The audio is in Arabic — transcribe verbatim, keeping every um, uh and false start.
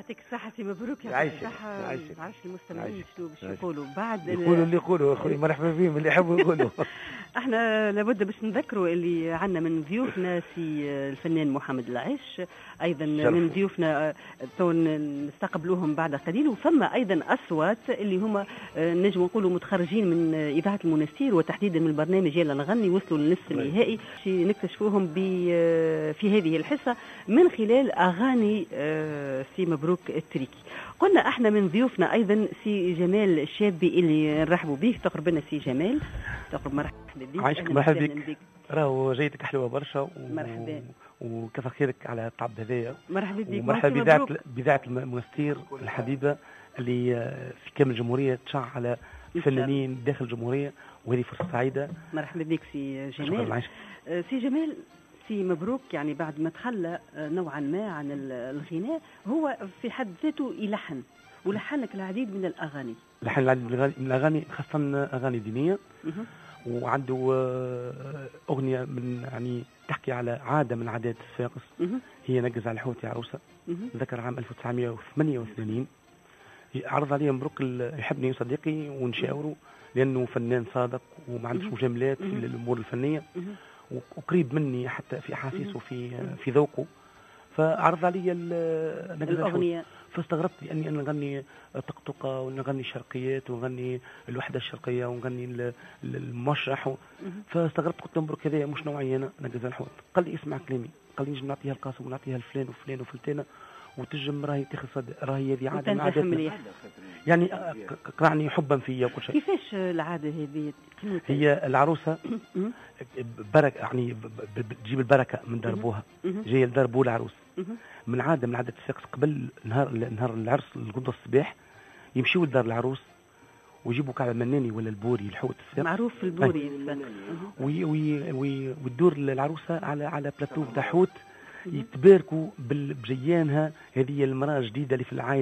يعطيك الصحة سي مبروك. يعيشك الصحة. يعيشك ما عرفش المستمعين شنو باش يقولوا بعد يقولوا اللي يقولوا اخوي مرحبا بهم اللي يحبوا يقولوا. احنا لابد باش نذكروا اللي عندنا من ضيوفنا سي الفنان محمد العيش، ايضا شرف. من ضيوفنا تو نستقبلوهم بعد قليل، وفما ايضا اصوات اللي هما نجم نقولوا متخرجين من اذاعه المنستير وتحديدا من البرنامج يلا نغني، وصلوا للنصف النهائي نكتشفوهم في هذه الحصه من خلال اغاني سي مبروك التريكي. قلنا احنا من ضيوفنا ايضا سي جمال الشابي اللي نرحبوا به. تقرب لنا سي جمال. تقرب مرحبا بك. عايشك مرحبا بك. راهو جيتك حلوه برشا و... مرحبا وكثر خيرك على التعب هذايا. مرحبا بك. ومرحبا بذاعه بذاعه المنستير الحبيبه اللي في كامل الجمهوريه تشع على الفنانين داخل الجمهوريه، وهذه فرصه سعيده. مرحبا بك سي جمال. سي جمال، سي مبروك يعني بعد ما تخلى نوعا ما عن الغناء هو في حد ذاته يلحن، ولحن لك العديد من الاغاني. لحن العديد من الاغاني خاصه اغاني دينيه. وعنده اغنيه من يعني تحكي على عاده من عادات الفاقس، هي نقز على الحوت يا عروسه، ذكر عام ألف وتسعمائة وثمانية وثمانين. عرض عليه مبروك يحبني صديقي ونشاوره لانه فنان صادق وما عندوش مجاملات في الامور الفنيه، وقريب مني حتى في احاسيسه في في ذوقه، فعرض علي الاغنيه. فاستغربت لاني انا نغني طقطقه ونغني شرقيات ونغني الوحده الشرقيه ونغني المشرح و... فاستغربت، قلت له مبروك هذا مش نوعي انا نقز الحوت. قال لي اسمع كلامي، قال لي نجم نعطيها القاسم ونعطيها لفلان وفلان وفلتانه وتجم راهي تاخذ صد... راهي هذه عاده من عاداتنا، يعني قرعني حبا فيا وكل شيء. كيفاش العاده هذه؟ هي العروسه بركه، يعني بتجيب البركه من دربوها، جايه لدربوا العروس من عاده من عاده الفقس. قبل نهار نهار العرس الغدوه الصباح يمشيوا لدار العروس ويجيبوا كعب المناني ولا البوري الحوت الفقس معروف في البوري، وي وي وي وتدور العروسه على على بلاتو تاع حوت، يتباركوا بجيانها. هذه المراه جديده اللي في العائله